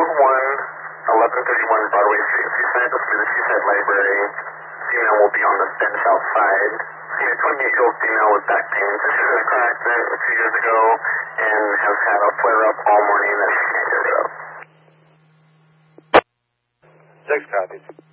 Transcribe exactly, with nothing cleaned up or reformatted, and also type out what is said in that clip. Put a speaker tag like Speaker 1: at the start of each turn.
Speaker 1: Code one, eleven thirty-one Broadway Street, Seaside, this will be the Seaside Library. Female will be on the bench outside. See, a twenty-eight-year-old female with back pain. She's in a car accident a few years ago and has had a flare-up all morning that she can't get rid of.
Speaker 2: Six copies.